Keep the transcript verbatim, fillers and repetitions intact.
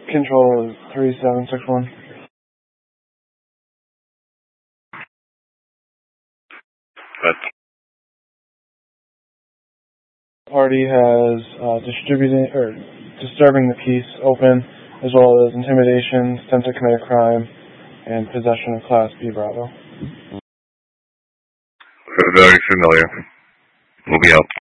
Control three seven six one. But Party has uh, distributing or disturbing the peace open, as well as intimidation, attempt to commit a crime, and possession of Class B Bravo. Very familiar. We'll be out.